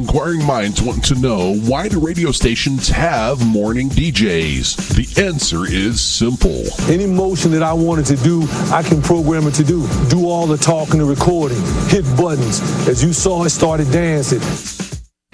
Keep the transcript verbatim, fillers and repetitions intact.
inquiring minds want to know, why do radio stations have morning D Js? The answer is simple. Any motion that I wanted to do, I can program it to do. Do all the talking and recording, hit buttons. As you saw, it started dancing.